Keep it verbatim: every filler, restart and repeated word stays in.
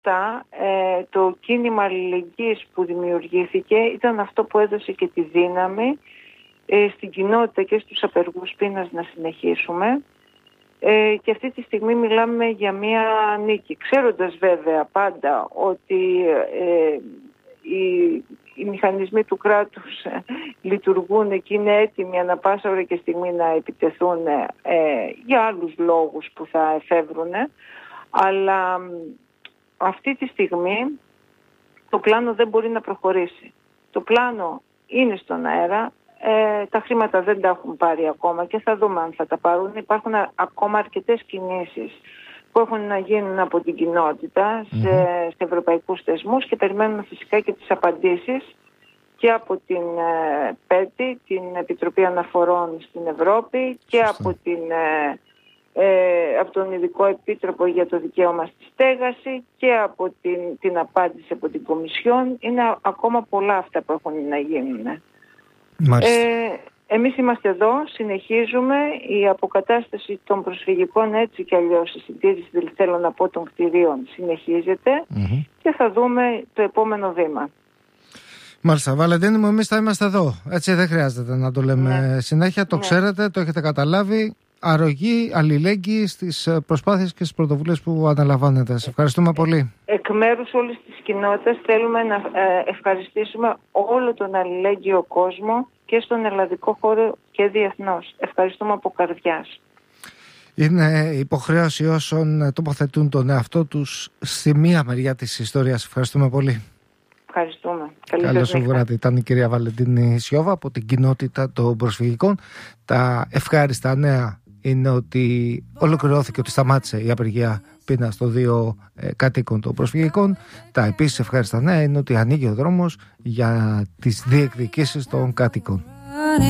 αυτά ε, το κίνημα αλληλεγγύης που δημιουργήθηκε ήταν αυτό που έδωσε και τη δύναμη ε, στην κοινότητα και στους απεργούς πείνας να συνεχίσουμε. Ε, και αυτή τη στιγμή μιλάμε για μια νίκη, ξέροντας βέβαια πάντα ότι ε, οι, οι μηχανισμοί του κράτους ε, λειτουργούν και είναι έτοιμοι ανά πάσα ώρα και στιγμή να επιτεθούν ε, για άλλους λόγους που θα εφεύρουν, αλλά αυτή τη στιγμή το πλάνο δεν μπορεί να προχωρήσει. Το πλάνο είναι στον αέρα. Ε, τα χρήματα δεν τα έχουν πάρει ακόμα και θα δούμε αν θα τα πάρουν. Υπάρχουν α, ακόμα αρκετές κινήσεις που έχουν να γίνουν από την κοινότητα σε, mm-hmm. σε ευρωπαϊκούς θεσμούς και περιμένουμε φυσικά και τις απαντήσεις και από την ε, ΠΕΤΗ, την Επιτροπή Αναφορών στην Ευρώπη, και από, την, ε, ε, από τον Ειδικό Επίτροπο για το Δικαίωμα στη Στέγαση και από την, την απάντηση από την Κομισιόν. Είναι ακόμα πολλά αυτά που έχουν να γίνουν. Ε, εμείς είμαστε εδώ, συνεχίζουμε. Η αποκατάσταση των προσφυγικών έτσι κι αλλιώς, η συντήρηση, δηλαδή θέλω να πω, των κτηρίων συνεχίζεται mm-hmm. και θα δούμε το επόμενο βήμα. Μάλιστα, Βαλεντίνη μου, εμείς θα είμαστε εδώ. Έτσι δεν χρειάζεται να το λέμε ναι. συνέχεια, το ναι. ξέρετε, το έχετε καταλάβει. Αρρωγή, αλληλέγγυη στις προσπάθειες και στις πρωτοβουλίες που αναλαμβάνετε. Σε ευχαριστούμε πολύ. Εκ μέρους όλης της κοινότητας θέλουμε να ευχαριστήσουμε όλο τον αλληλέγγυο κόσμο και στον ελλαδικό χώρο και διεθνώς. Ευχαριστούμε από καρδιάς. Είναι υποχρέωση όσων τοποθετούν τον εαυτό τους στη μία μεριά της ιστορίας. Ευχαριστούμε πολύ. Ευχαριστούμε. Καλώς σου βράδυ. Ήταν η κυρία Βαλεντίνη Σιώβα από την κοινότητα των προσφυγικών. Τα ευχάριστα νέα είναι ότι ολοκληρώθηκε, ότι σταμάτησε η απεργία πείνας των δύο ε, κατοίκων των προσφυγικών. Τα επίσης ευχάριστα νέα είναι ότι ανοίγει ο δρόμος για τις διεκδικήσεις των κατοίκων.